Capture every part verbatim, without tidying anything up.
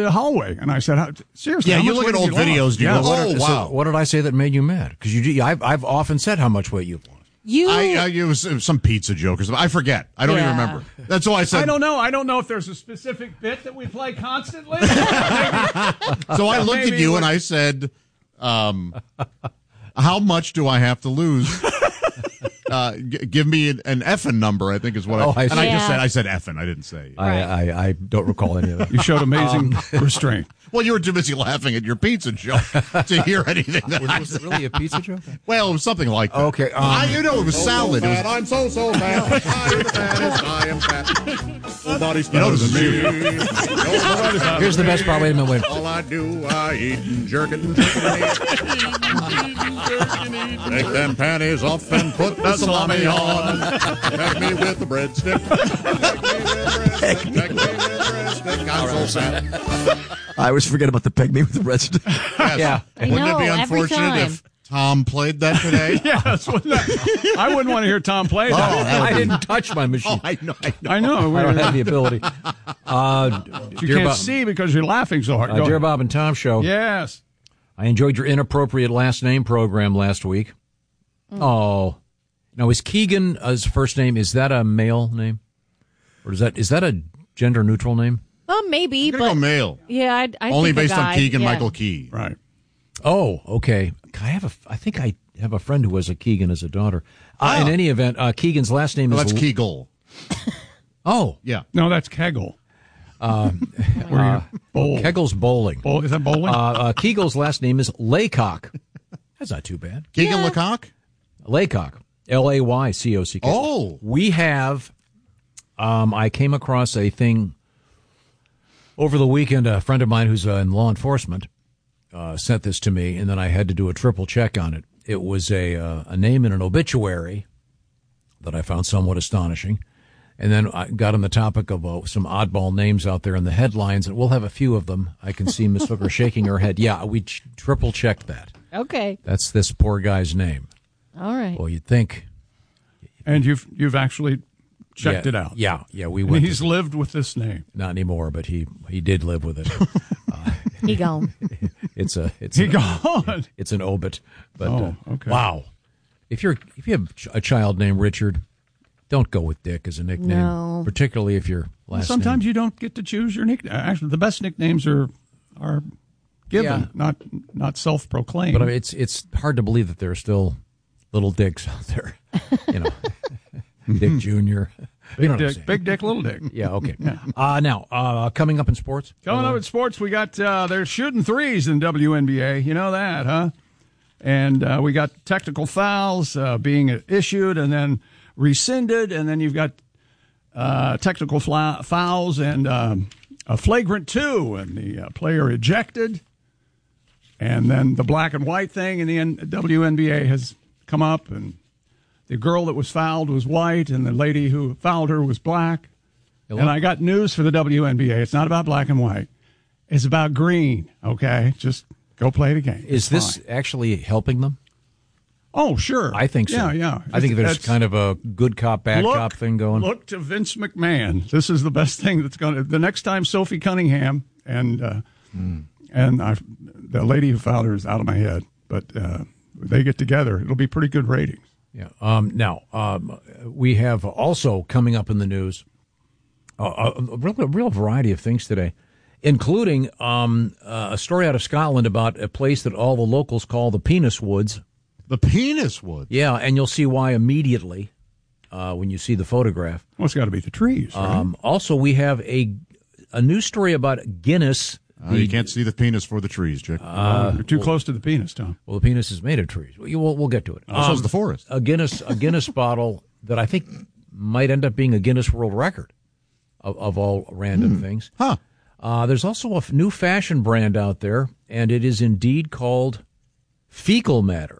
the hallway. And I said, how, seriously, yeah, how you much look at weight old have you videos. lost? Do you Yeah. go, What oh, did- wow. So what did I say that made you mad? Because you, do- I've, I've often said how much weight you've lost. You, I, I, it, was, it was some pizza joke. or something. I forget. I don't Yeah. even remember. That's all I said. I don't know. I don't know if there's a specific bit that we play constantly. So I looked at Maybe you what- and I said, um, how much do I have to lose? Uh, g- give me an, an effing number, I think is what Oh, I, I and I see. just Yeah. said, I said effing. I didn't say. I, I, I don't recall any of that. You showed amazing Um, restraint. Well, you were too busy laughing at your pizza joke to hear anything that I Was it said. really a pizza joke? Well, it was something like that. Okay, um, I, you know, it was salad. It was, I'm so, so fat. I am the fattest. I am fat. Nobody's you know, fatter this than is me. you. Nobody's fatter Here's the than best me. part. Wait a minute. Wait. All I do, I eat and jerk it and jerk it and eat. Take them panties off and put the salami on. Peg me with the breadstick. Peg me with breadstick. Peg me with breadstick. I'm so fat. I always forget about the peg me with the breadstick. Yes. Yeah. I Wouldn't know, it be every unfortunate time. if Tom played that today? Yes, wouldn't that- I wouldn't want to hear Tom play that. I didn't touch my machine. Oh, I know. I know. I know. I don't have the ability. Uh, You dear can't Bob, see because you're laughing so hard. uh, Go dear ahead. Bob and Tom show. Yes. I enjoyed your inappropriate last name program last week. Oh, now is Keegan uh, his first name? Is that a male name, or is that is that a gender neutral name? Well, maybe, I'm gonna but go male. yeah, I, I Only think a based guy, on Keegan yeah. Michael Key. Right. Oh, okay. I have a. I think I have a friend who has a Keegan as a daughter. Uh, Oh. In any event, uh, Keegan's last name Well, is that's L- Kegel. Oh, Yeah. No, that's Kegel. Where you bowl. Kegel's bowling. Bowl- Is that bowling? Uh, uh, Kegel's last name is Laycock. That's not too bad. Keegan Lecoq? Laycock. L A Y C O C K. Oh. We have, um, I came across a thing over the weekend. A friend of mine who's uh, in law enforcement uh, sent this to me, and then I had to do a triple check on it. It was a, uh, a name in an obituary that I found somewhat astonishing. And then I got on the topic of uh, some oddball names out there in the headlines, and we'll have a few of them. I can see Miss Hooker shaking her head. Yeah, we ch- triple checked that. Okay, That's this poor guy's name. all right. Well, you'd think. and you've you've actually checked yeah, it out. Yeah, yeah, we And went. he's lived with this name. Not anymore, but he he did live with it. He gone. It's a it's He an, gone. it's an obit. But Oh, uh, okay. wow, if you're if you have ch- a child named Richard, don't go with Dick as a nickname, No. particularly if your last Sometimes name. you don't get to choose your nickname. Actually, the best nicknames are are given, Yeah. not not self-proclaimed. But I mean, it's it's hard to believe that there are still little Dicks out there. You know, Dick Junior You know what I'm Dick, saying. Big Dick, Little Dick. Yeah. Okay. Uh, now, uh, coming up in sports. Coming up in sports, we got uh, they're shooting threes in W N B A. You know that, huh? And uh, we got technical fouls uh, being issued and then rescinded, and then you've got uh, technical fla- fouls and um, a flagrant two, and the uh, player ejected. And then the black and white thing in the N- W N B A has come up, and the girl that was fouled was white, and the lady who fouled her was black. Hello? And I got news for the W N B A. It's not about black and white. It's about green, okay? Just go play the game. Is It's this fine. actually helping them? Oh, sure. I think so. Yeah, yeah. I think It's- there's it's- kind of a good cop, bad look, cop thing going. Look to Vince McMahon. This is the best thing that's going to. The next time Sophie Cunningham and uh, Mm. and I, the lady who fouled her is out of my head, but uh, they get together. It'll be pretty good ratings. Yeah. Um, now, um, we have also coming up in the news uh, a, a, real, a real variety of things today, including um, uh, a story out of Scotland about a place that all the locals call the Penis Woods. The Penis Woods. Yeah, and you'll see why immediately uh, when you see the photograph. Well, it's got to be the trees, right? Um, also, we have a a news story about Guinness. Uh, you can't see the penis for the trees, Chick. Uh, You're too close to the penis, Tom. Well, the penis is made of trees. We'll, we'll, we'll get to it. so is the forest. A Guinness a Guinness bottle that I think might end up being a Guinness World Record of, of all random things. Huh. Uh, there's also a f- new fashion brand out there, and it is indeed called Fecal Matter.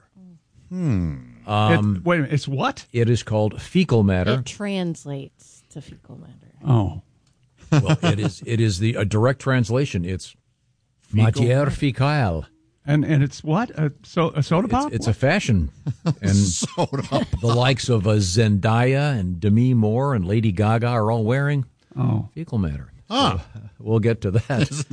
Um, It- wait a minute. It's what? It is called Fecal Matter. It translates to fecal matter. Oh. Well, it is it is the a direct translation. It's matière fécale. And and it's what? A, so, a soda pop? It's, it's a fashion, and Soda. the likes of uh, Zendaya and Demi Moore and Lady Gaga are all wearing Oh. fecal matter. Huh. So, we'll get to that.